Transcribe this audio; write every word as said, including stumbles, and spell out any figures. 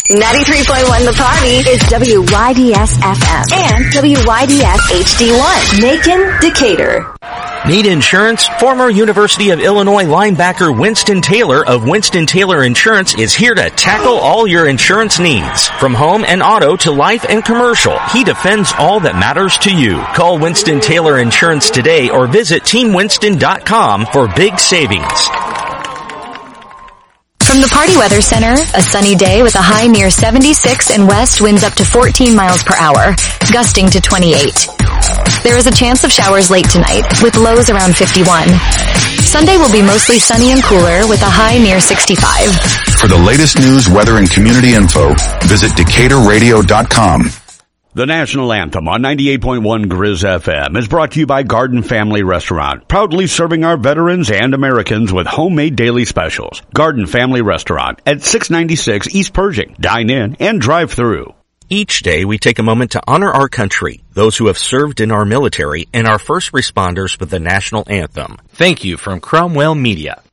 ninety-three point one The Party is W Y D S F M and W Y D S H D one. Macon, Decatur. Need insurance? Former University of Illinois linebacker Winston Taylor of Winston Taylor Insurance is here to tackle all your insurance needs. From home and auto to life and commercial, he defends all that matters to you. Call Winston Taylor Insurance today or visit team winston dot com for big savings. From the Party Weather Center, a sunny day with a high near seventy-six and west winds up to fourteen miles per hour, gusting to twenty-eight. There is a chance of showers late tonight, with lows around fifty-one. Sunday will be mostly sunny and cooler, with a high near sixty-five. For the latest news, weather, and community info, visit decatur radio dot com. The National Anthem on ninety-eight point one Grizz F M is brought to you by Garden Family Restaurant, proudly serving our veterans and Americans with homemade daily specials. Garden Family Restaurant at six ninety-six East Pershing. Dine in and drive through. Each day we take a moment to honor our country, those who have served in our military, and our first responders with the National Anthem. Thank you from Cromwell Media.